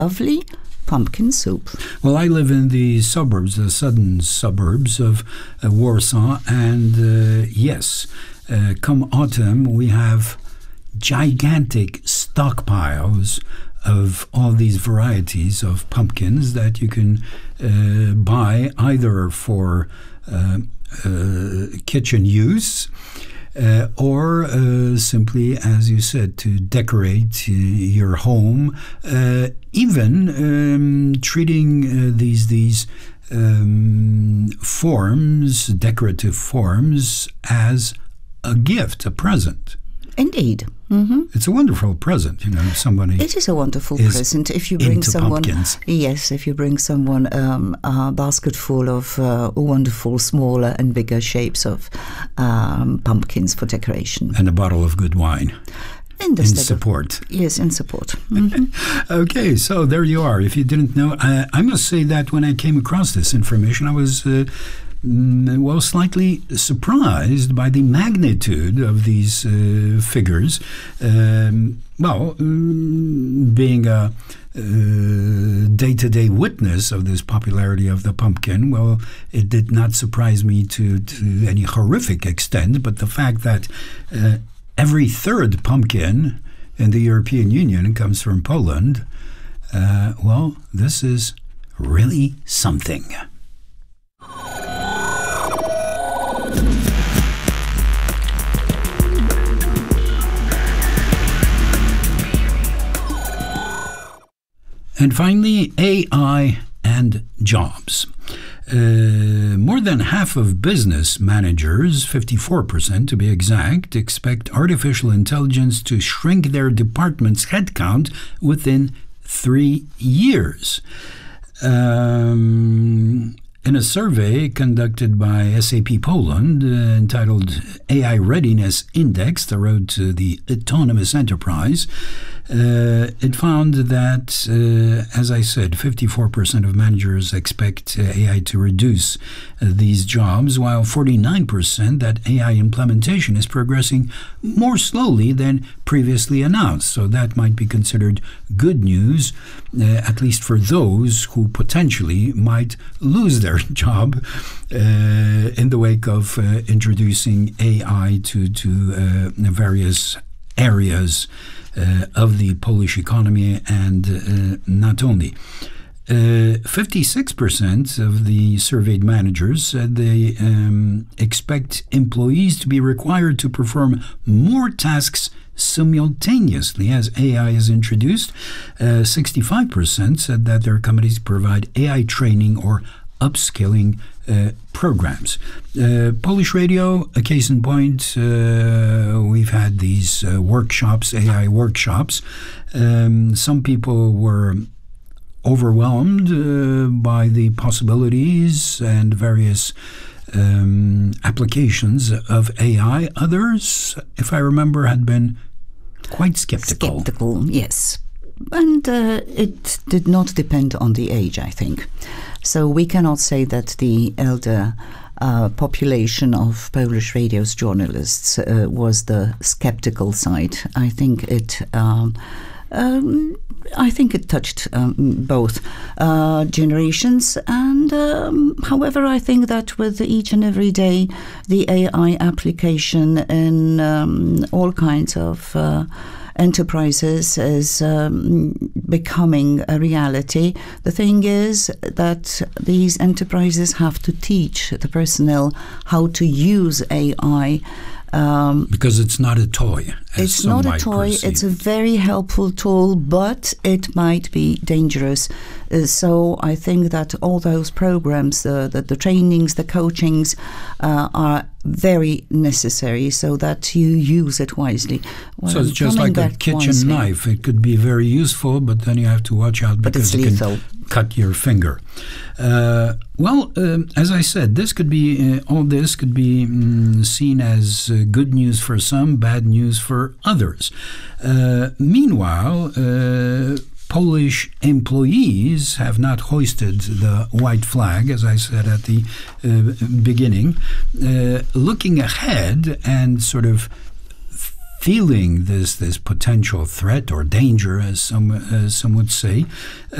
lovely pumpkin soup. Well, I live in the suburbs, the southern suburbs of Warsaw, and yes, come autumn we have gigantic stockpiles of all these varieties of pumpkins that you can buy either for kitchen use or simply, as you said, to decorate your home, even treating these forms, decorative forms, as a gift, a present. Indeed. It's a wonderful present, somebody. It is a wonderful present if you bring someone. Pumpkins. Yes, if you bring someone a basket full of wonderful, smaller and bigger shapes of pumpkins for decoration, and a bottle of good wine. In support. Yes, in support. Okay, so there you are. If you didn't know, I must say that when I came across this information, I was slightly surprised by the magnitude of these figures. Being a day-to-day witness of this popularity of the pumpkin, well, it did not surprise me to any horrific extent, but the fact that every third pumpkin in the European Union comes from Poland, this is really something. And finally, AI and jobs. More than half of business managers, 54% to be exact, expect artificial intelligence to shrink their department's headcount within 3 years. In a survey conducted by SAP Poland entitled AI Readiness Index, the road to the autonomous enterprise, it found that, as I said, 54% of managers expect AI to reduce these jobs, while 49% that AI implementation is progressing more slowly than previously announced. So that might be considered good news, at least for those who potentially might lose their job in the wake of introducing AI to various areas of the Polish economy, and not only. 56% of the surveyed managers said they expect employees to be required to perform more tasks simultaneously as AI is introduced. 65% said that their companies provide AI training or upskilling programs. Polish Radio, a case in point, we've had these workshops, AI workshops. Some people were overwhelmed by the possibilities and various applications of AI. Others, if I remember, had been quite skeptical. Skeptical, yes. And it did not depend on the age, I think. So we cannot say that the elder population of Polish radio's journalists was the skeptical side. I think it touched both generations, and however, I think that with each and every day, the AI application in all kinds of enterprises is becoming a reality. The thing is that these enterprises have to teach the personnel how to use AI. Because it's not a toy. It's not a toy. Perceive. It's a very helpful tool, but it might be dangerous. So I think that all those programs, the trainings, the coachings are very necessary so that you use it wisely. So it's just like a kitchen knife. It could be very useful, but then you have to watch out because it can cut your finger. As I said, this could be all this could be seen as good news for some, bad news for others. Meanwhile, Polish employees have not hoisted the white flag, as I said at the beginning. Looking ahead and sort of feeling this potential threat or danger, as some would say,